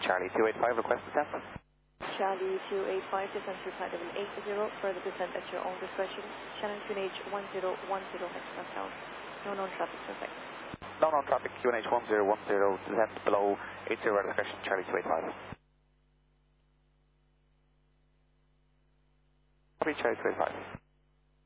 Charlie 285, request descent. Charlie 285, descent to flight level 80, further descent at your own discretion. Channel QNH 1010 hexagon. No known traffic, perfect. No known traffic, QNH 1010, descent below 80 discretion, Charlie 285. Charlie 285.